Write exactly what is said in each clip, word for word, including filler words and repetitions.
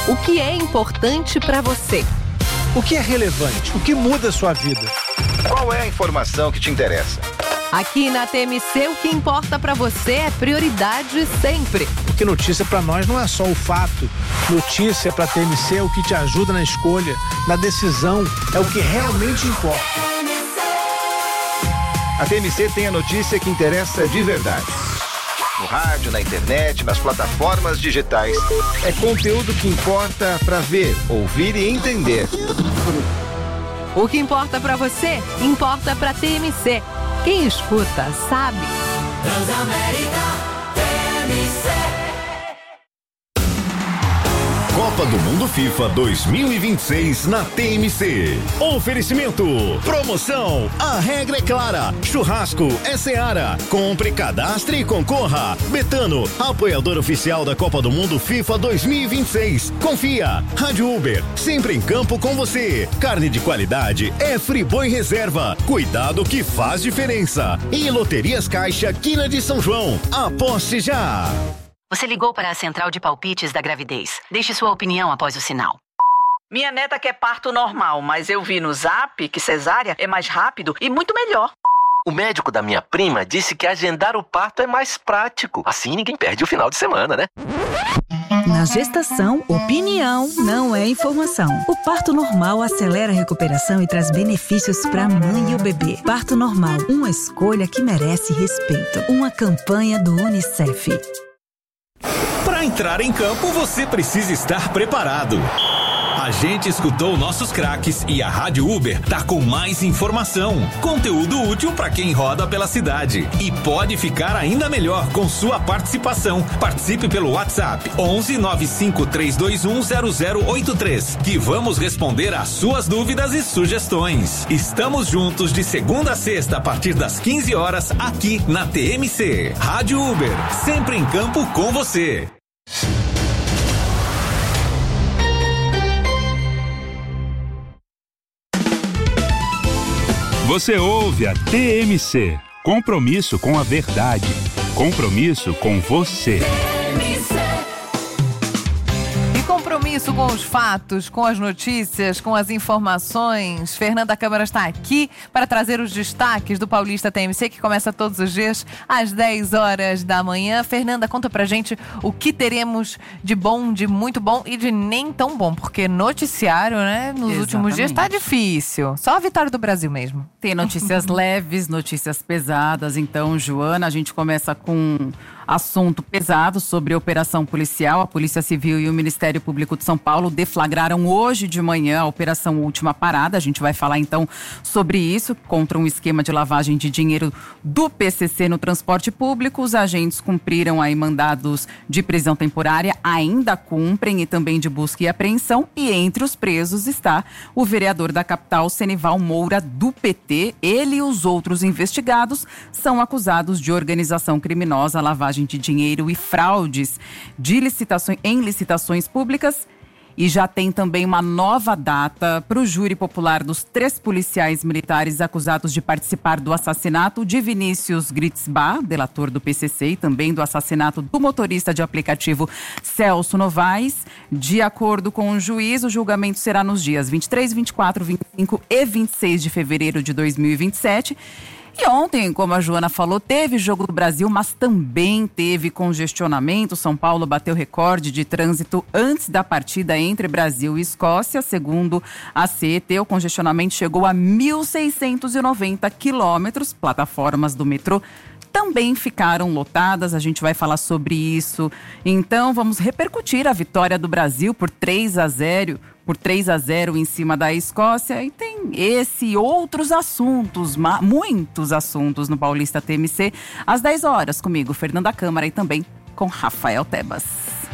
O que é importante para você? O que é relevante? O que muda a sua vida? Qual é a informação que te interessa? Aqui na T M C, o que importa para você é prioridade sempre. Porque notícia para nós não é só o fato. Notícia para a T M C é o que te ajuda na escolha, na decisão, é o que realmente importa. A T M C tem a notícia que interessa de verdade. No rádio, na internet, nas plataformas digitais. É conteúdo que importa para ver, ouvir e entender. O que importa para você, importa para a T M C. Quem escuta, sabe. Transamérica T M C. Copa do Mundo FIFA dois mil e vinte e seis na T M C. Oferecimento. Promoção. A regra é clara. Churrasco é Seara. Compre, cadastre e concorra. Betano, apoiador oficial da Copa do Mundo FIFA dois mil e vinte e seis. Confia. Rádio Uber, sempre em campo com você. Carne de qualidade é Friboi Reserva. Cuidado que faz diferença. E Loterias Caixa, Quina de São João. Aposte já. Você ligou para a central de palpites da gravidez. Deixe sua opinião após o sinal. Minha neta quer parto normal, mas eu vi no Zap que cesárea é mais rápido e muito melhor. O médico da minha prima disse que agendar o parto é mais prático. Assim ninguém perde o final de semana, né? Na gestação, opinião não é informação. O parto normal acelera a recuperação e traz benefícios para a mãe e o bebê. Parto normal, uma escolha que merece respeito. Uma campanha do Unicef. Para entrar em campo, você precisa estar preparado. A gente escutou nossos craques e a Rádio Uber tá com mais informação, conteúdo útil para quem roda pela cidade. E pode ficar ainda melhor com sua participação. Participe pelo WhatsApp onze nove cinco três dois um zero zero oito três, que vamos responder às suas dúvidas e sugestões. Estamos juntos de segunda a sexta a partir das quinze horas aqui na T M C. Rádio Uber, sempre em campo com você. Você ouve a T M C. Compromisso com a verdade. Compromisso com você. E compromisso com os fatos, com as notícias, com as informações. Fernanda Câmara está aqui para trazer os destaques do Paulista T M C, que começa todos os dias às dez horas da manhã. Fernanda, conta pra gente o que teremos de bom, de muito bom e de nem tão bom, porque noticiário, né, nos Exatamente. últimos dias tá difícil. Só a vitória do Brasil mesmo. Tem notícias leves, notícias pesadas. Então, Joana, a gente começa com assunto pesado sobre a operação policial. A Polícia Civil e o Ministério Público de São Paulo deflagraram hoje de manhã a Operação Última Parada. A gente vai falar então sobre isso, contra um esquema de lavagem de dinheiro do P C C no transporte público. Os agentes cumpriram aí mandados de prisão temporária, ainda cumprem, e também de busca e apreensão. E entre os presos está o vereador da capital, Senival Moura, do P T. Ele e os outros investigados são acusados de organização criminosa, lavagem de dinheiro e fraudes de licitações, em licitações públicas. E já tem também uma nova data para o júri popular dos três policiais militares acusados de participar do assassinato de Vinícius Gritzbach, delator do P C C, e também do assassinato do motorista de aplicativo Celso Novaes. De acordo com o juiz, o julgamento será nos dias vinte e três, vinte e quatro, vinte e cinco e vinte e seis de fevereiro de dois mil e vinte e sete. E ontem, como a Joana falou, teve Jogo do Brasil, mas também teve congestionamento. São Paulo bateu recorde de trânsito antes da partida entre Brasil e Escócia. Segundo a C E T, o congestionamento chegou a mil seiscentos e noventa quilômetros. Plataformas do metrô também ficaram lotadas, a gente vai falar sobre isso. Então, vamos repercutir a vitória do Brasil por três a zero, por três a zero em cima da Escócia. E tem esse e outros assuntos, muitos assuntos no Paulista T M C. Às dez horas, comigo, Fernanda Câmara, e também com Rafael Tebas.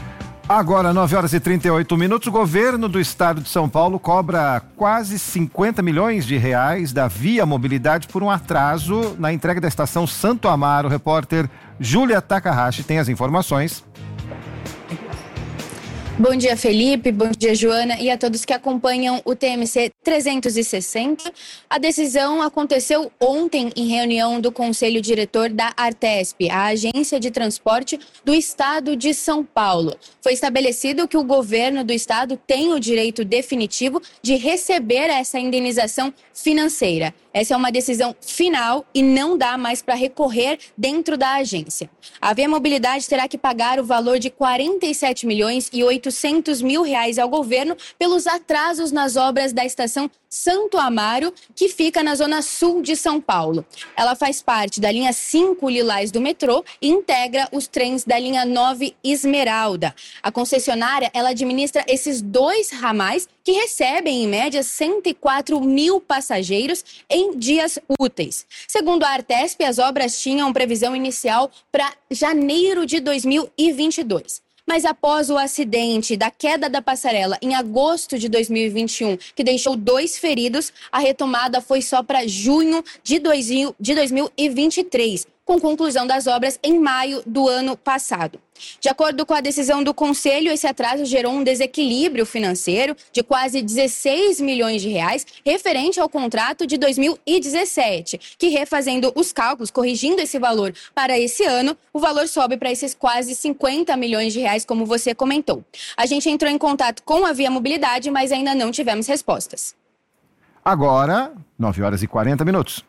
Agora, nove horas e trinta e oito minutos, o governo do estado de São Paulo cobra quase cinquenta milhões de reais da Via Mobilidade por um atraso na entrega da estação Santo Amaro. O repórter Júlia Takahashi tem as informações. Bom dia, Felipe, bom dia, Joana, e a todos que acompanham o T M C trezentos e sessenta. A decisão aconteceu ontem em reunião do Conselho Diretor da Artesp, a Agência de Transporte do Estado de São Paulo. Foi estabelecido que o governo do estado tem o direito definitivo de receber essa indenização financeira. Essa é uma decisão final e não dá mais para recorrer dentro da agência. A Via Mobilidade terá que pagar o valor de quarenta e sete milhões e oitocentos mil reais ao governo pelos atrasos nas obras da estação Santo Amaro, que fica na zona sul de São Paulo. Ela faz parte da linha cinco Lilás do metrô e integra os trens da linha nove Esmeralda. A concessionária, ela administra esses dois ramais que recebem, em média, cento e quatro mil passageiros em dias úteis. Segundo a Artesp, as obras tinham previsão inicial para janeiro de dois mil e vinte e dois. Mas após o acidente da queda da passarela em agosto de dois mil e vinte e um, que deixou dois feridos, a retomada foi só para junho de dois mil e vinte e três, com conclusão das obras em maio do ano passado. De acordo com a decisão do Conselho, esse atraso gerou um desequilíbrio financeiro de quase dezesseis milhões de reais, referente ao contrato de dois mil e dezessete, que, refazendo os cálculos, corrigindo esse valor para esse ano, o valor sobe para esses quase cinquenta milhões de reais, como você comentou. A gente entrou em contato com a Via Mobilidade, mas ainda não tivemos respostas. Agora, nove horas e quarenta minutos.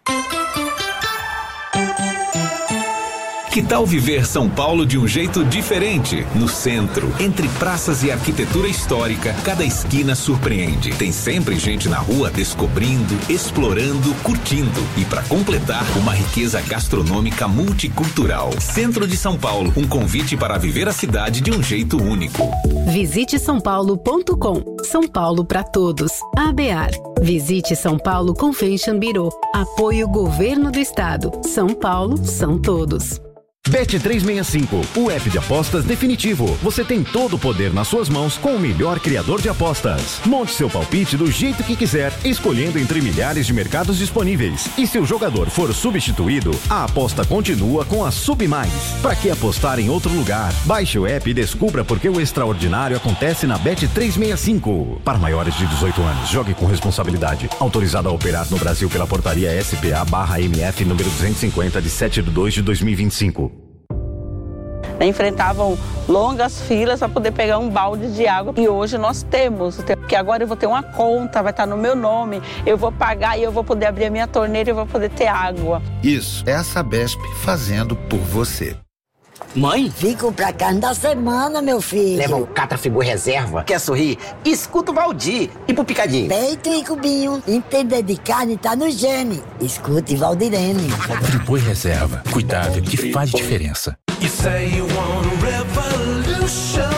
Que tal viver São Paulo de um jeito diferente? No centro, entre praças e arquitetura histórica, cada esquina surpreende. Tem sempre gente na rua descobrindo, explorando, curtindo. E para completar, uma riqueza gastronômica multicultural. Centro de São Paulo, um convite para viver a cidade de um jeito único. Visite são paulo ponto com. São Paulo para todos. A B A R. Visite São Paulo Convention Bureau. Apoio Governo do Estado. São Paulo são todos. Bet trezentos e sessenta e cinco, o app de apostas definitivo. Você tem todo o poder nas suas mãos com o melhor criador de apostas. Monte seu palpite do jeito que quiser, escolhendo entre milhares de mercados disponíveis. E se o jogador for substituído, a aposta continua com a Sub Mais. Para que apostar em outro lugar? Baixe o app e descubra por que o extraordinário acontece na Bet trezentos e sessenta e cinco. Para maiores de dezoito anos, jogue com responsabilidade. Autorizado a operar no Brasil pela portaria S P A barra M F número duzentos e cinquenta de sete de dois de dois mil e vinte e cinco. Enfrentavam longas filas para poder pegar um balde de água. E hoje nós temos, porque agora eu vou ter uma conta, vai estar no meu nome, eu vou pagar e eu vou poder abrir a minha torneira e eu vou poder ter água. Isso é a Sabesp fazendo por você. Mãe? Fico pra carne da semana, meu filho. Leva um Catra Friboi Reserva. Quer sorrir? Escuta o Valdir. E pro Picadinho? Peito e cubinho. Entender de carne tá no gene. Escute Valdirene. Friboi Reserva. Cuidado que faz diferença. You say you want a revolution.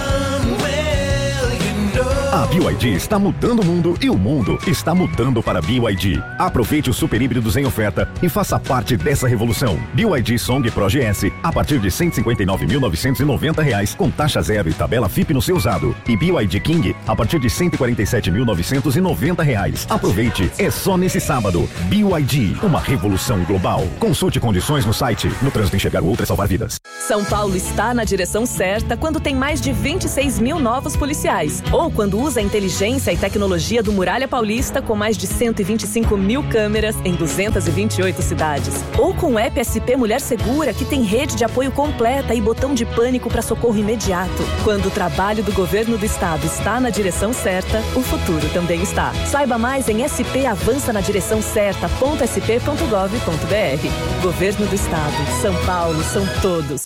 A B Y D está mudando o mundo e o mundo está mudando para B Y D. Aproveite os super híbridos em oferta e faça parte dessa revolução. B Y D Song Pro G S a partir de cento e cinquenta e nove mil novecentos e noventa reais com taxa zero e tabela F I P no seu usado. E B Y D King a partir de cento e quarenta e sete mil novecentos e noventa reais. Aproveite, é só nesse sábado. B Y D, uma revolução global. Consulte condições no site. No trânsito, enxergar o outro é salvar vidas. São Paulo está na direção certa quando tem mais de vinte e seis mil novos policiais. Ou quando usa a inteligência e tecnologia do Muralha Paulista com mais de cento e vinte e cinco mil câmeras em duzentas e vinte e oito cidades. Ou com o app S P Mulher Segura, que tem rede de apoio completa e botão de pânico para socorro imediato. Quando o trabalho do governo do estado está na direção certa, o futuro também está. Saiba mais em s p avança na direção certa ponto s p ponto gov ponto b r. Governo do Estado. São Paulo são todos.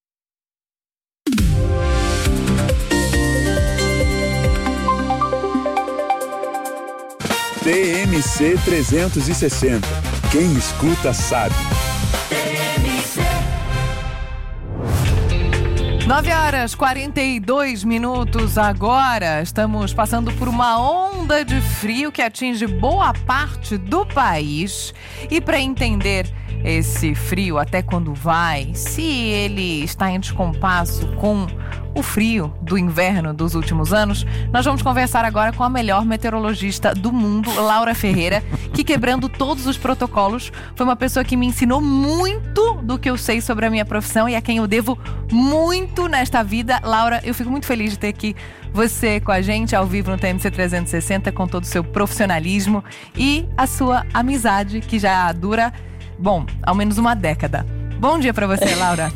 T M C trezentos e sessenta. Quem escuta sabe. nove horas e quarenta e dois minutos agora. Estamos passando por uma onda de frio que atinge boa parte do país. E para entender esse frio, até quando vai, se ele está em descompasso com o frio do inverno dos últimos anos, nós vamos conversar agora com a melhor meteorologista do mundo, Laura Ferreira, que, quebrando todos os protocolos, foi uma pessoa que me ensinou muito do que eu sei sobre a minha profissão e a quem eu devo muito nesta vida. Laura, eu fico muito feliz de ter aqui você com a gente ao vivo no T M C trezentos e sessenta, com todo o seu profissionalismo e a sua amizade, que já dura, bom, ao menos uma década. Bom dia pra você, Laura.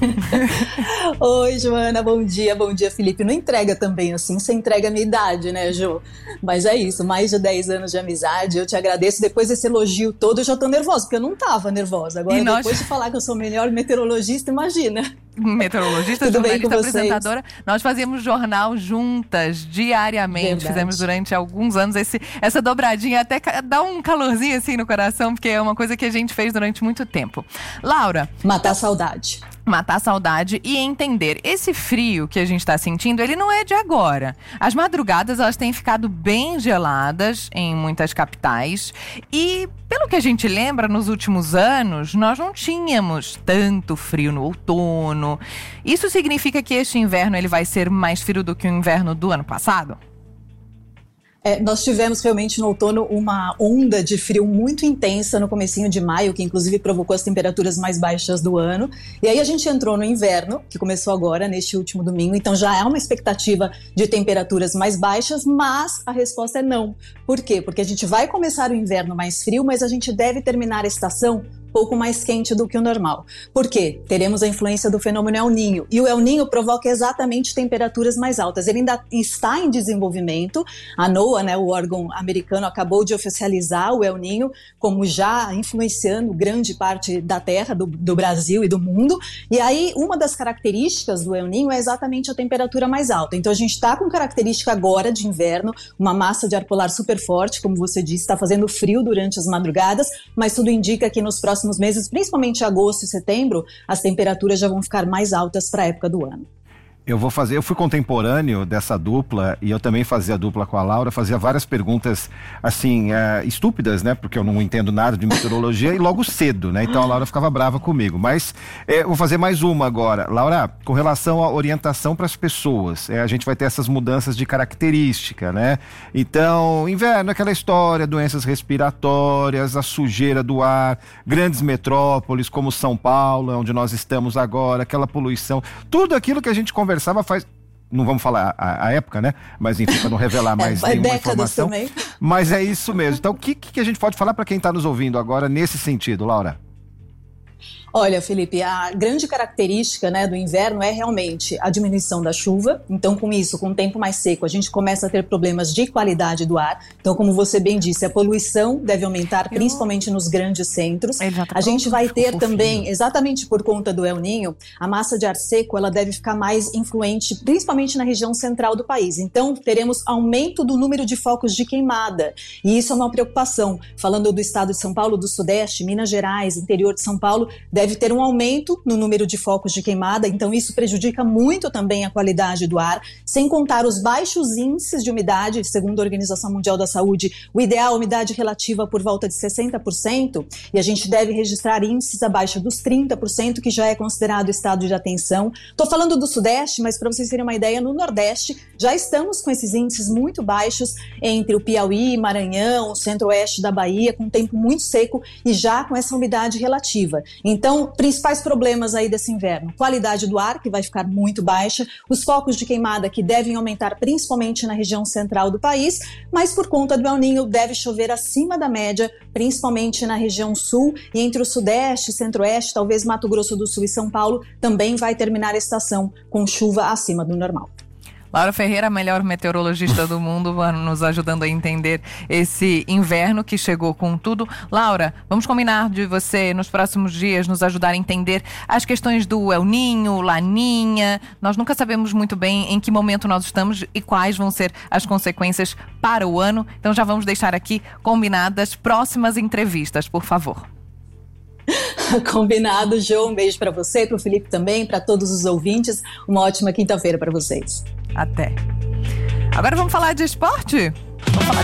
Oi, Joana, bom dia, bom dia, Felipe. Não entrega também assim, você entrega a minha idade, né, Jo? Mas é isso, mais de dez anos de amizade, eu te agradeço. Depois desse elogio todo, eu já tô nervosa, porque eu não tava nervosa. Agora, nós... depois de falar que eu sou a melhor meteorologista, imagina. Meteorologista, jornalista, apresentadora. Nós fazíamos jornal juntas, diariamente. Verdade. Fizemos durante alguns anos esse, essa dobradinha, até dá um calorzinho assim no coração, porque é uma coisa que a gente fez durante muito tempo. Laura. Matar a saudade. Matar a saudade e entender. Esse frio que a gente está sentindo, ele não é de agora. As madrugadas, elas têm ficado bem geladas em muitas capitais. E, pelo que a gente lembra, nos últimos anos, nós não tínhamos tanto frio no outono. Isso significa que este inverno ele vai ser mais frio do que o inverno do ano passado? É, nós tivemos realmente no outono uma onda de frio muito intensa no comecinho de maio, que inclusive provocou as temperaturas mais baixas do ano. E aí a gente entrou no inverno, que começou agora, neste último domingo. Então já há uma expectativa de temperaturas mais baixas, mas a resposta é não. Por quê? Porque a gente vai começar o inverno mais frio, mas a gente deve terminar a estação pouco mais quente do que o normal. Por quê? Teremos a influência do fenômeno El Niño. E o El Niño provoca exatamente temperaturas mais altas. Ele ainda está em desenvolvimento. A NOAA, né, o órgão americano, acabou de oficializar o El Niño como já influenciando grande parte da Terra, do, do Brasil e do mundo. E aí, uma das características do El Niño é exatamente a temperatura mais alta. Então, a gente está com característica agora de inverno, uma massa de ar polar super forte, como você disse, está fazendo frio durante as madrugadas, mas tudo indica que nos próximos próximos meses, principalmente agosto e setembro, as temperaturas já vão ficar mais altas para a época do ano. Eu vou fazer, eu fui contemporâneo dessa dupla e eu também fazia dupla com a Laura, fazia várias perguntas assim, uh, estúpidas, né? Porque eu não entendo nada de meteorologia e logo cedo, né? Então a Laura ficava brava comigo. Mas é, vou fazer mais uma agora. Laura, com relação à orientação para as pessoas, é, a gente vai ter essas mudanças de característica, né? Então, inverno, aquela história, doenças respiratórias, a sujeira do ar, grandes metrópoles como São Paulo, onde nós estamos agora, aquela poluição, tudo aquilo que a gente conversa Conversava faz, não vamos falar a, a época, né? Mas enfim, para não revelar mais é, nenhuma informação. Também. Mas é isso mesmo. Então, o que, que a gente pode falar para quem está nos ouvindo agora nesse sentido, Laura? Olha, Felipe, a grande característica, né, do inverno é realmente a diminuição da chuva. Então, com isso, com o tempo mais seco, a gente começa a ter problemas de qualidade do ar. Então, como você bem disse, a poluição deve aumentar, Eu... principalmente nos grandes centros. Tá a gente vai ter também, exatamente por conta do El Niño, a massa de ar seco, ela deve ficar mais influente, principalmente na região central do país. Então, teremos aumento do número de focos de queimada. E isso é uma preocupação. Falando do estado de São Paulo, do Sudeste, Minas Gerais, interior de São Paulo, deve ter um aumento no número de focos de queimada, então isso prejudica muito também a qualidade do ar, sem contar os baixos índices de umidade. Segundo a Organização Mundial da Saúde, o ideal é a umidade relativa por volta de sessenta por cento, e a gente deve registrar índices abaixo dos trinta por cento, que já é considerado estado de atenção. Estou falando do Sudeste, mas para vocês terem uma ideia, no Nordeste já estamos com esses índices muito baixos entre o Piauí, Maranhão, o centro-oeste da Bahia, com tempo muito seco e já com essa umidade relativa. Então, Então, principais problemas aí desse inverno: qualidade do ar, que vai ficar muito baixa, os focos de queimada, que devem aumentar principalmente na região central do país, mas por conta do El Niño deve chover acima da média, principalmente na região sul e entre o Sudeste, Centro-Oeste, talvez Mato Grosso do Sul e São Paulo, também vai terminar a estação com chuva acima do normal. Laura Ferreira, a melhor meteorologista do mundo, nos ajudando a entender esse inverno que chegou com tudo. Laura, vamos combinar de você, nos próximos dias, nos ajudar a entender as questões do El Niño, Laninha. Nós nunca sabemos muito bem em que momento nós estamos e quais vão ser as consequências para o ano. Então já vamos deixar aqui combinadas próximas entrevistas, por favor. Combinado, Jô. Um beijo para você, para o Felipe também, para todos os ouvintes. Uma ótima quinta-feira para vocês. Até. Agora vamos falar de esporte? Vamos falar